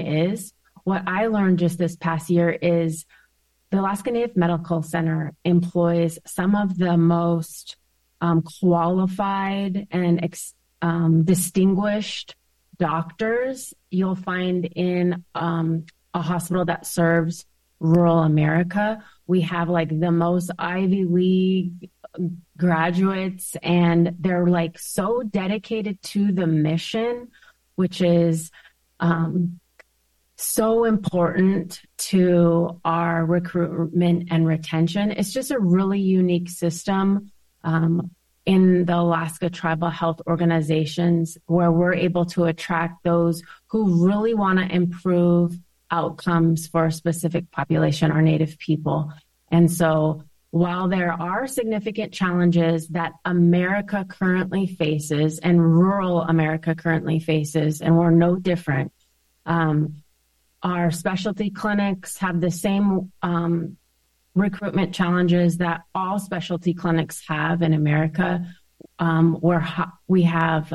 is. What I learned just this past year is the Alaska Native Medical Center employs some of the most qualified and distinguished doctors you'll find in a hospital that serves rural America. We have like the most Ivy League graduates, and they're like so dedicated to the mission, which is so important to our recruitment and retention. It's just a really unique system in the Alaska Tribal Health Organizations, where we're able to attract those who really want to improve outcomes for a specific population, our Native people. And so while there are significant challenges that America currently faces and rural America currently faces, and we're no different, our specialty clinics have the same recruitment challenges that all specialty clinics have in America, where we have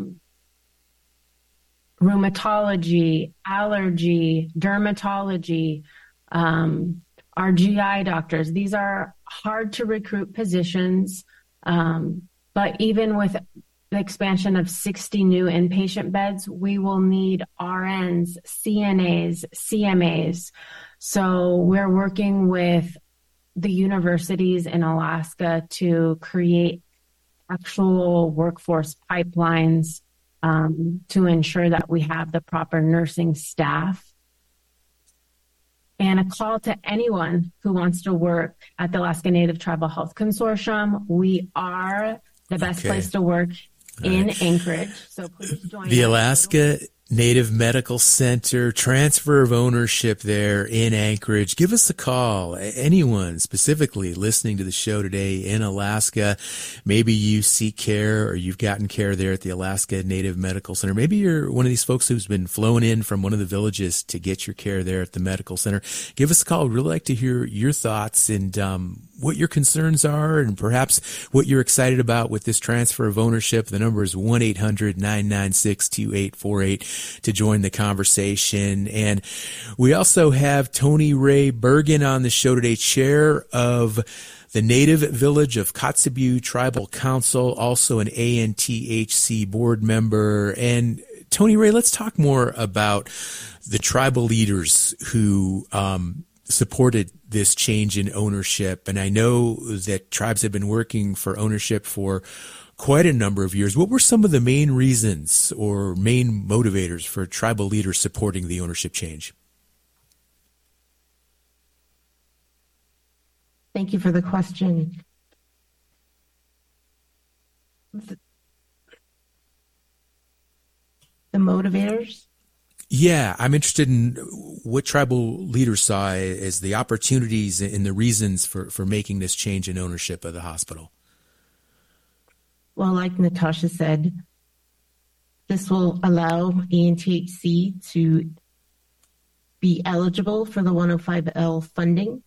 rheumatology, allergy, dermatology, our GI doctors. These are hard to recruit positions, but even with the expansion of 60 new inpatient beds, we will need RNs, CNAs, CMAs. So we're working with the universities in Alaska to create actual workforce pipelines to ensure that we have the proper nursing staff. And a call to anyone who wants to work at the Alaska Native Tribal Health Consortium. We are the best place to work in Anchorage. So please join the Alaska Native Medical Center, transfer of ownership there in Anchorage. Give us a call. Anyone specifically listening to the show today in Alaska, maybe you seek care or you've gotten care there at the Alaska Native Medical Center. Maybe you're one of these folks who's been flown in from one of the villages to get your care there at the medical center. Give us a call. We'd really like to hear your thoughts and what your concerns are and perhaps what you're excited about with this transfer of ownership. The number is 1-800-996-2848 to join the conversation. And we also have Tony Ray Bergen on the show today, chair of the Native Village of Kotzebue Tribal Council, also an ANTHC board member. And Tony Ray, let's talk more about the tribal leaders who supported this change in ownership. And I know that tribes have been working for ownership for quite a number of years. What were some of the main reasons or main motivators for tribal leaders supporting the ownership change? Thank you for the question. The motivators? Yeah, I'm interested in what tribal leaders saw as the opportunities and the reasons for making this change in ownership of the hospital. Well, like Natasha said, this will allow ANTHC to be eligible for the 105L funding.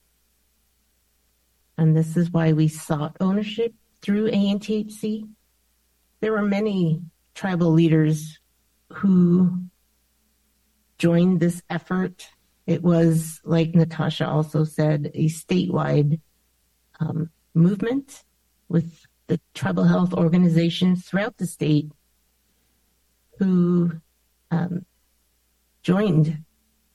And this is why we sought ownership through ANTHC. There were many tribal leaders who joined this effort. It was, like Natasha also said, a statewide movement with the tribal health organizations throughout the state who joined.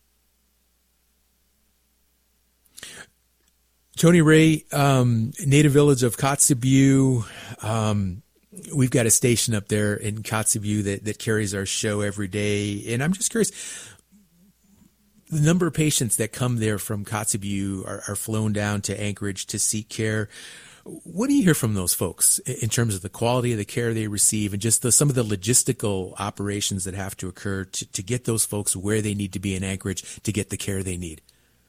Tony Ray, Native Village of Kotzebue. We've got a station up there in Kotzebue that carries our show every day. And I'm just curious, the number of patients that come there from Kotzebue are flown down to Anchorage to seek care. What do you hear from those folks in terms of the quality of the care they receive and just some of the logistical operations that have to occur to get those folks where they need to be in Anchorage to get the care they need?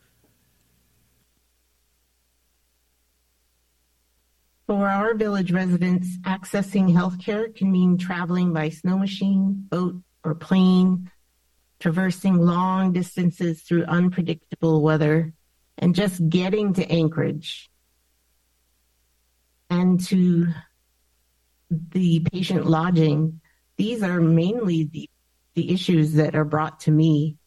For our village residents, accessing healthcare can mean traveling by snow machine, boat, or plane, traversing long distances through unpredictable weather, and just getting to Anchorage and to the patient lodging. These are mainly the issues that are brought to me